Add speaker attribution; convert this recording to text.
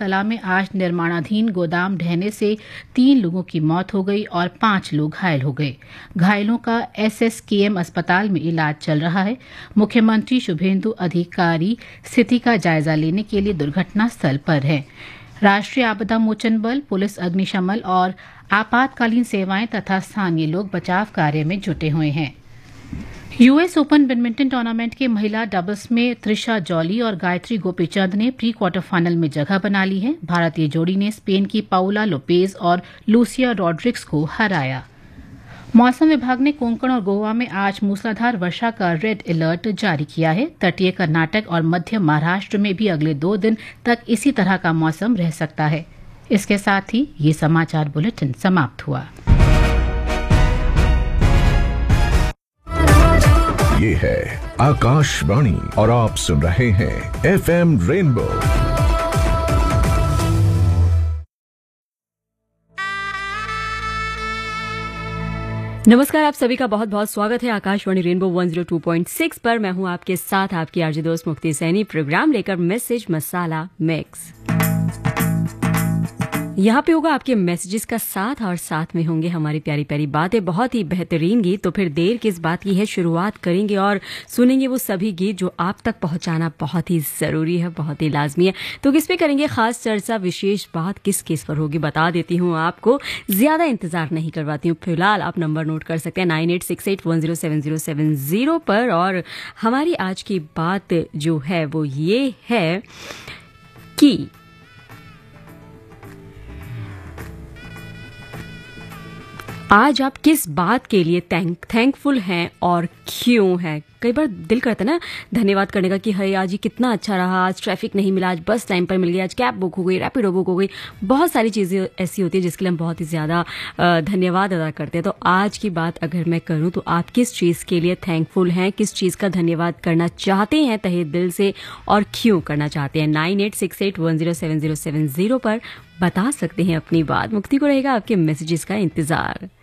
Speaker 1: अगरतला में आज निर्माणाधीन गोदाम ढहने से 3 लोगों की मौत हो गई और 5 लोग घायल हो गए। घायलों का SSKM अस्पताल में इलाज चल रहा है। मुख्यमंत्री शुभेंदु अधिकारी स्थिति का जायजा लेने के लिए दुर्घटना स्थल पर हैं। राष्ट्रीय आपदा मोचन बल, पुलिस, अग्निशमन और आपातकालीन सेवाएं तथा स्थानीय लोग बचाव कार्य में जुटे हुए हैं। US ओपन बैडमिंटन टूर्नामेंट के महिला डबल्स में त्रिशा जॉली और गायत्री गोपीचंद ने प्री क्वार्टर फाइनल में जगह बना ली है। भारतीय जोड़ी ने स्पेन की पाउला लोपेज और लूसिया रॉड्रिक्स को हराया। मौसम विभाग ने कोंकण और गोवा में आज मूसलाधार वर्षा का रेड अलर्ट जारी किया है। तटीय कर्नाटक और मध्य महाराष्ट्र में भी अगले 2 दिन तक इसी तरह का मौसम रह सकता है। इसके साथ ही ये समाचार बुलेटिन समाप्त हुआ।
Speaker 2: ये है आकाशवाणी और आप सुन रहे हैं FM रेनबो।
Speaker 3: नमस्कार, आप सभी का बहुत बहुत स्वागत है आकाशवाणी रेनबो 102.6 पर। मैं हूं आपके साथ आपकी आरजे दोस्त मुक्ति सैनी, प्रोग्राम लेकर मैसेज मसाला मिक्स। यहाँ पे होगा आपके मैसेजेस का साथ और साथ में होंगे हमारी प्यारी प्यारी बातें, बहुत ही बेहतरीन गीत। तो फिर देर किस बात की है, शुरुआत करेंगे और सुनेंगे वो सभी गीत जो आप तक पहुंचाना बहुत ही जरूरी है, बहुत ही लाजमी है। तो किस पे करेंगे खास चर्चा, विशेष बात किस किस पर होगी बता देती हूँ आपको, ज्यादा इंतजार नहीं करवाती हूँ। फिलहाल आप नंबर नोट कर सकते हैं 9868107070 पर। और हमारी आज की बात जो है वो ये है कि आज आप किस बात के लिए थैंकफुल हैं और क्यों हैं। कई बार दिल करता है ना धन्यवाद करने का कि हरे आज ये कितना अच्छा रहा, आज ट्रैफिक नहीं मिला, आज बस टाइम पर मिल गई, आज कैब बुक हो गई, रैपिडो बुक हो गई। बहुत सारी चीज़ें ऐसी होती है जिसके लिए हम बहुत ही ज़्यादा धन्यवाद अदा करते हैं। तो आज की बात अगर मैं करूँ तो आप किस चीज़ के लिए थैंकफुल हैं, किस चीज़ का धन्यवाद करना चाहते हैं तहे दिल से और क्यों करना चाहते हैं। 9868107070 पर बता सकते हैं अपनी बात। मुक्ति को रहेगा आपके मैसेजेस का इंतज़ार।